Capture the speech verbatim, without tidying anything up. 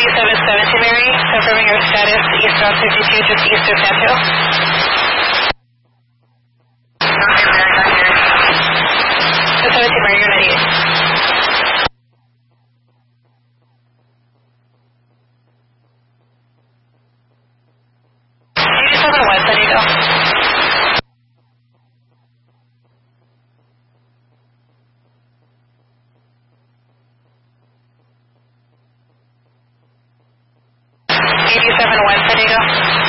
eighty-seven seventeen Mary, confirming your status east Route fifty-two, just east of Sandhill. seventeen Mary, you're ninety-eight. eighty-seven West, San Diego. eighty-seven West, San Diego.